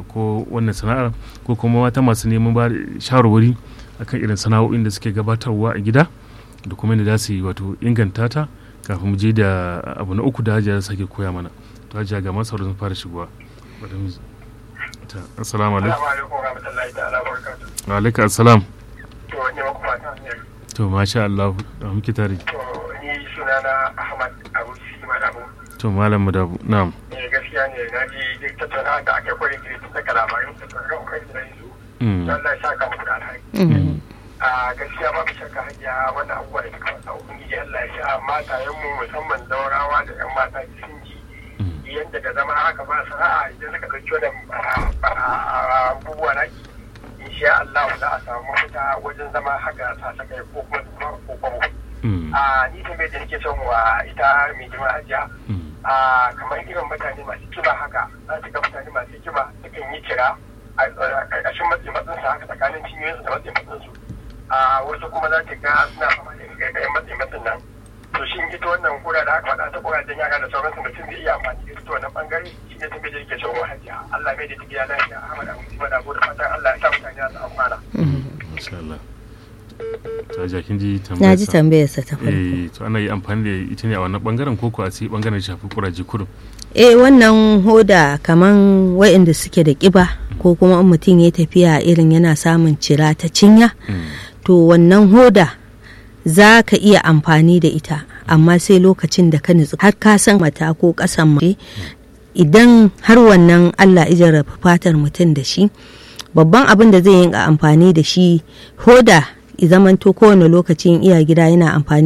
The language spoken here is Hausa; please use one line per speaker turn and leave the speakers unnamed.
ko wannan sana'ar, ko kuma mata masu neman ba shawarwari akan irin sana'o'in da suke gabatarwa a gida da kuma yadda za su yi wato inganta ta, kafin mu je da abu na uku da Hajiya sake koya mana. To Hajiya ga masu sun fara shigowa. Assalamu alaikum. Wa alaikum assalam. To masha Allah, da muke tare.
To ni sunana Ahmad Abu Madabu.
To malam Madabu, na'am.
Gaskiya ne na ji duk tattaunawa da aka kware ki tun daga labarin da kan kai da su. Allah ya saka mu da alheri. Gaskiya ba mu shakka hajiya wannan abubuwa da suka faɗa, ubangiji Allah ya sa matayenmu musamman daurawa da yan mata sun ji yadda da zama haka ba sana'a idan suka ɗauki wannan abubuwa na ki insha Allah za a samu mafita wajen zama haka sasakai ko kuma ko kwamo. Ni ta mai da nake son wa ita mai jima hajiya kamar irin mutane masu kiba haka, za su ga mutane masu kiba sukan yi kira a ƙarƙashin matsinsa haka tsakanin cinyoyinsu da matsinsu. Wasu kuma za ta ga suna fama da ƙaiƙayin matsin nan. To shi ita wannan kura da aka faɗa ta kurajen yara da sauransu mutum zai iya amfani da ita wannan bangare, shi ne ta mai da yake son wa hajiya. Allah mai da ta biya lafiya Ahmad Abu Madabu da fatan Allah ya sa mutane za su amfana.
Masha Allah. Hajiya kin ji tambayarsa?
Na ji tambayarsa ta farko.
To ana yi amfani da ita ne a wannan bangaren ko a sai bangaren shafi kuraje kurum?
Wannan hoda kaman waɗanda suke da ƙiba ko kuma in mutum ya tafiya irin yana samun cira ta cinya, to wannan hoda za ka iya amfani da ita, amma sai lokacin da ka nutsu har ka san mata ko ƙasan mace, idan har wannan Allah ya jarraba fatar mutum da shi, babban abin da zai yi amfani da shi hoda, i zamanto kowane lokacin iya gida yana amfani